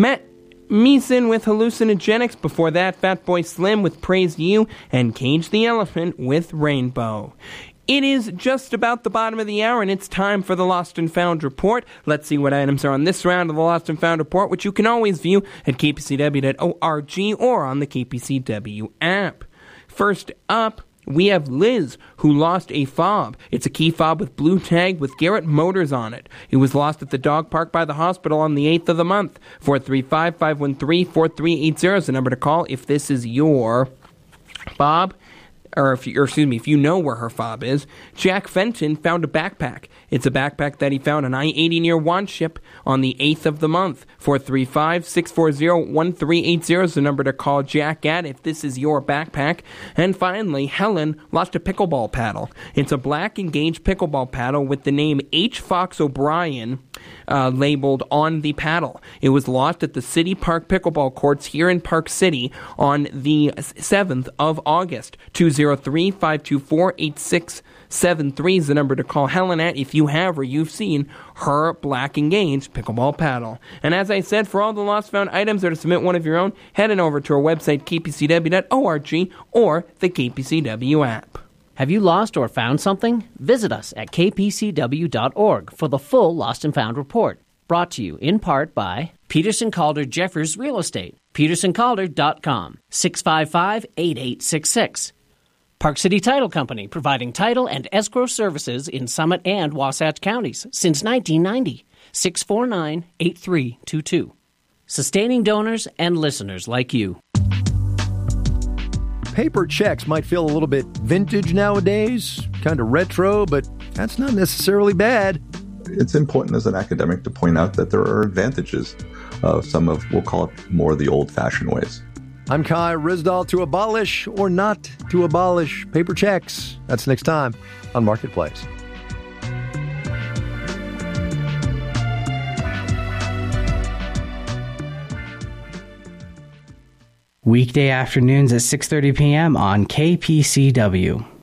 Matt Meeson with Hallucinogenics. Before that, Fatboy Slim with Praise You, and Cage the Elephant with Rainbow. It is just about the bottom of the hour, and it's time for the Lost and Found Report. Let's see what items are on this round of the Lost and Found Report, which you can always view at kpcw.org or on the KPCW app. First up, we have Liz, who lost a fob. It's a key fob with blue tag with Garrett Motors on it. It was lost at the dog park by the hospital on the 8th of the month. 435-513-4380 is the number to call if this is your fob. If you know where her fob is. Jack Fenton found a backpack. It's a backpack that he found on I-80 near Wanship on the 8th of the month. 435-640-1380 is the number to call Jack at if this is your backpack. And finally, Helen lost a pickleball paddle. It's a black Engage pickleball paddle with the name H. Fox O'Brien labeled on the paddle. It was lost at the City Park pickleball courts here in Park City on the 7th of August. 203-524-8673 is the number to call Helen at if you have or you've seen her black Engage pickleball paddle. And as I said, for all the lost found items or to submit one of your own, head on over to our website, kpcw.org, or the KPCW app. Have you lost or found something? Visit us at kpcw.org for the full Lost and Found report. Brought to you in part by Peterson Calder Jeffers Real Estate, petersoncalder.com, 655-8866. Park City Title Company, providing title and escrow services in Summit and Wasatch counties since 1990, 649-8322. Sustaining donors and listeners like you. Paper checks might feel a little bit vintage nowadays, kind of retro, but that's not necessarily bad. It's important as an academic to point out that there are advantages of some of, we'll call it more the old-fashioned ways. I'm Kai Rizdal. To abolish or not to abolish paper checks. That's next time on Marketplace. Weekday afternoons at 6:30 p.m. on KPCW.